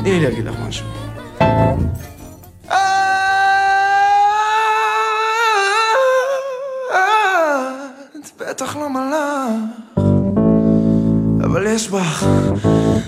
תני לי להגיד לך משהו. את בטח לא מלאך, אבל יש בך